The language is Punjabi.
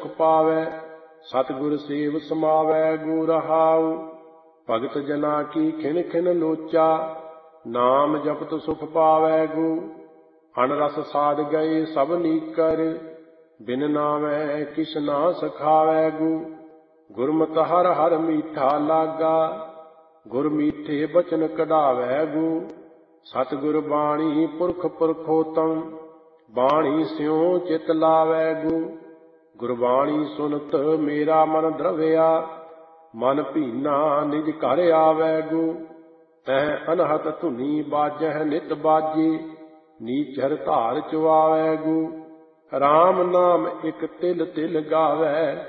ਸੁਖ ਪਾਵੈ। ਸਤਿਗੁਰ ਸੇਵ ਸਮਾਵੈ ਗੁਰ ਰਹਾਉ। ਭਗਤ ਜਨਾ ਕੀ ਖਿਨ ਖਿਨ ਲੋਚਾ, ਨਾਮ ਜਪਤ ਸੁਖ ਪਾਵੈ ਗੋ। ਅਨ ਰਸ ਸਾਧ ਗਏ ਸਭ ਨੀਕਰ, ਬਿਨ ਨਾਮੈ ਕਿਛ ਨਾ ਸਖਾਵੈ ਗੋ। ਗੁਰਮਤਿ ਹਰਿ ਹਰਿ ਮੀਠਾ ਲਾਗਾ, ਗੁਰ ਮੀਠੇ ਬਚਨ ਕਢਾਵੈ ਗੋ। ਸਤਿਗੁਰ ਬਾਣੀ ਪੁਰਖ ਪੁਰਖੋਤਮ, ਬਾਣੀ ਸਿਉ ਚਿਤ ਲਾਵੈ ਗੋ। ਗੁਰਬਾਣੀ ਸੁਨਤ ਮੇਰਾ ਮਨ ਦਰਵਿਆ, ਮਨ ਭੀਨਾ ਨਿਜ ਘਰ ਆਵੈ ਗੋ। ਤਹ ਅਨਹਤ ਧੁਨੀ ਬਾਜਹਿ ਨਿਤ ਬਾਜੇ, ਨੀਚਰ ਧਾਰ ਚੁਆਵੈ ਗੋ। ਰਾਮ ਨਾਮ ਇਕ ਤਿਲ ਤਿਲ ਗਾਵੈ,